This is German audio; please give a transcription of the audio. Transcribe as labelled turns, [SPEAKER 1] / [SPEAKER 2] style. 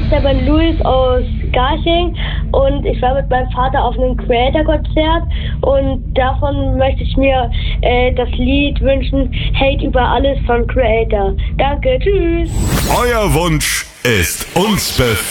[SPEAKER 1] ist der Ben Louis aus Garching und ich war mit meinem Vater auf einem Creator-Konzert und davon möchte ich mir das Lied wünschen, Hate über alles von Creator. Danke, tschüss.
[SPEAKER 2] Euer Wunsch ist uns befehligt.